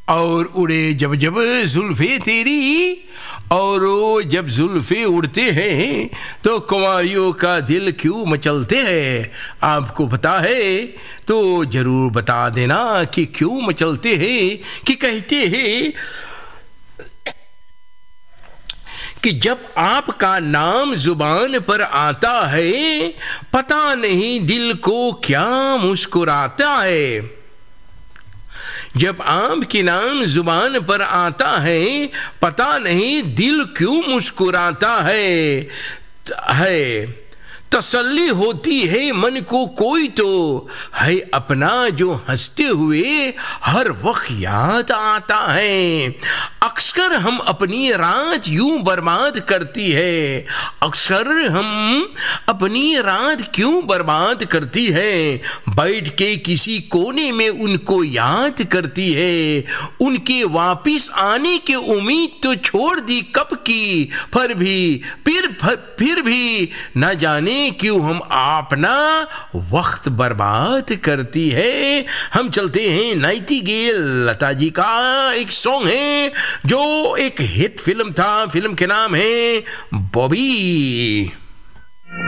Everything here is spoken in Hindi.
और उड़े जब जब जुल्फे तेरी, और वो जब जुल्फे उड़ते हैं तो कुंवारियों का दिल क्यों मचलते हैं। आपको पता है तो जरूर बता देना कि क्यों मचलते हैं। कि कहते हैं कि जब आपका नाम जुबान पर आता है, पता नहीं दिल को क्या मुस्कुराता है। जब आपके नाम जुबान पर आता है, पता नहीं दिल क्यों मुस्कुराता है। तसल्ली होती है मन को कोई तो है अपना जो हंसते हुए हर वक्त याद आता है। अक्सर हम अपनी रात यूं बर्बाद करती है, अक्सर हम अपनी रात क्यों बर्बाद करती है। बैठ के किसी कोने में उनको याद करती है, उनके वापिस आने की उम्मीद तो छोड़ दी कब की, फिर भी न जाने क्यों हम अपना वक्त बर्बाद करती है। हम चलते हैं नाइटिंगेल लता जी का एक सॉन्ग है जो एक हिट फिल्म था, फिल्म के नाम है बॉबी।